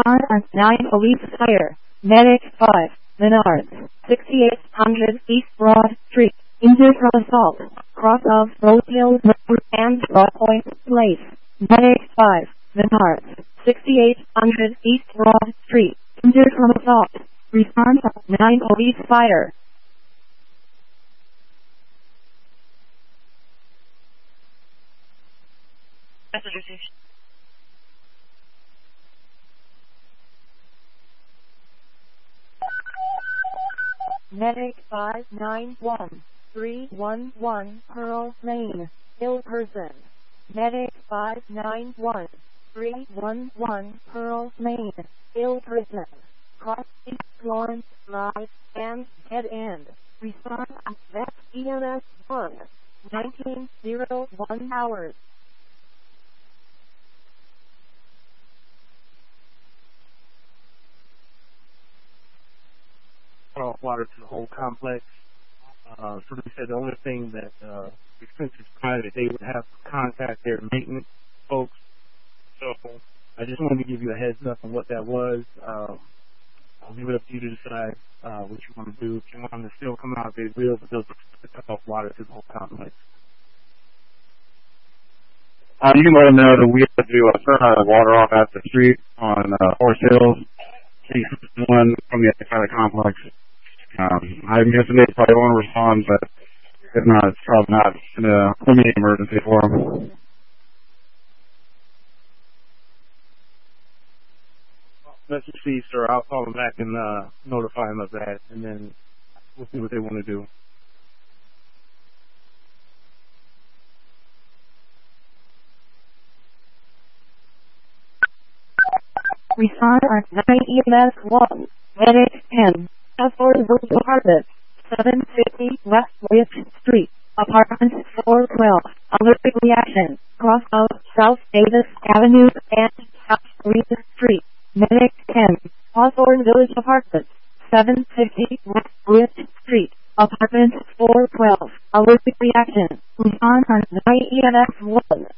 Respond on 9 Police Fire. Medic 5. Menards. 6800 East Broad Street. Injured from assault. Cross of Rose Hill Road and Broad Point Place. Medic 5. Menards. 6800 East Broad Street. Injured from assault. Respond on 9 Police Fire. Medic 591 311 Pearl Lane, ill person. Medic 591 311 Pearl Lane, ill person. Cross East Lawrence Drive and dead end. Response at EMS 1, 1901 hours. Off water to the whole complex. So they said the only thing that expensive private they would have to contact their maintenance folks. So I just wanted to give you a heads up on what that was. I'll leave it up to you to decide what you want to do. If you want them to still come out, they will, but they'll cut off water to the whole complex. You can let them know that we have to turn our water off at the street on Horse Hills. One from the other side of the complex. I'm guessing they probably won't respond, but if not, it's probably not an immediate emergency for them. Let's just see, sir. I'll call them back and notify them of that, and then we'll see what they want to do. Respond on 9 EMS 1, Medic 10, Affordable Apartments, 750 West West Street, Apartment 412, Allergic Reaction, cross of South Davis Avenue and South Green Street, Medic 10, Hawthorne Village Apartments, 750 West West Street, Apartment 412, Allergic Reaction. Respond on 9 EMS 1,